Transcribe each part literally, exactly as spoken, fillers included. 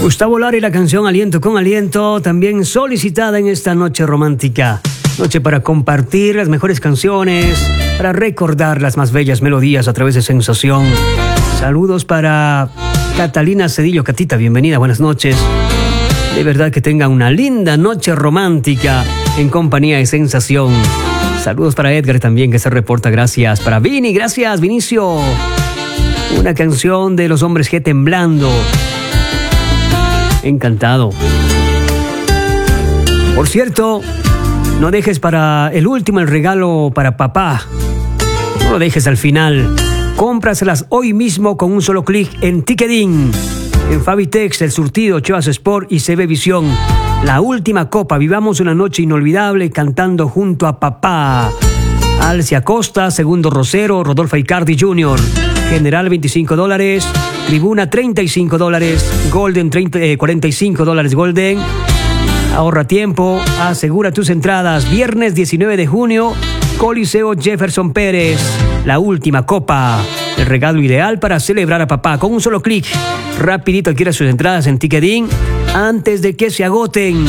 Gustavo Lara y la canción Aliento con Aliento, también solicitada en esta noche romántica. Noche para compartir las mejores canciones, para recordar las más bellas melodías a través de Sensación. Saludos para Catalina Cedillo. Catita, bienvenida, buenas noches. De verdad que tengan una linda noche romántica en compañía de Sensación. Saludos para Edgar también, que se reporta, gracias. Para Vini, gracias, Vinicio. Una canción de Los Hombres G temblando. Encantado. Por cierto, no dejes para el último el regalo para papá. No lo dejes al final. Cómpraselas hoy mismo con un solo clic en Ticketing. En Fabitex, El Surtido, Choas Sport y C B Visión. La última copa. Vivamos una noche inolvidable cantando junto a papá. Alcia Costa, Segundo Rosero, Rodolfo Icardi junior General veinticinco dólares. Tribuna treinta y cinco dólares. Golden treinta, eh, cuarenta y cinco dólares Golden. Ahorra tiempo, asegura tus entradas. Viernes diecinueve de junio, Coliseo Jefferson Pérez. La última copa. El regalo ideal para celebrar a papá. Con un solo clic, rapidito adquiere sus entradas en Ticketing antes de que se agoten.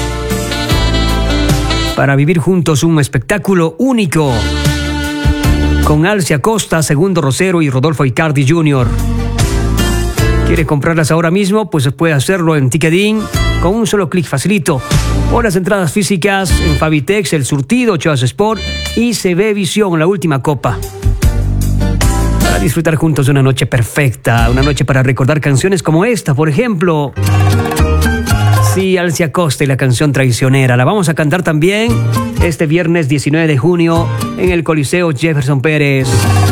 Para vivir juntos un espectáculo único. Con Alcia Costa, Segundo Rosero y Rodolfo Icardi junior ¿Quiere comprarlas ahora mismo? Pues puede hacerlo en Ticketing con un solo clic, facilito. O las entradas físicas en Fabitex, El Surtido, Choas Sport y C B Visión, la última copa. Para disfrutar juntos de una noche perfecta, una noche para recordar canciones como esta, por ejemplo. Sí, Alcia Costa y la canción Traicionera. La vamos a cantar también este viernes diecinueve de junio en el Coliseo Jefferson Pérez.